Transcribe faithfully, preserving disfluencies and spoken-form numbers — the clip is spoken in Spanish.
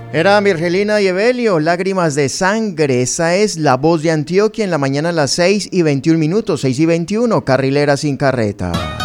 Era Mirgelina y Evelio, Lágrimas de Sangre. Esa es La Voz de Antioquia en la mañana a las seis y veintiún minutos, seis y veintiuno, Carrilera sin carreta.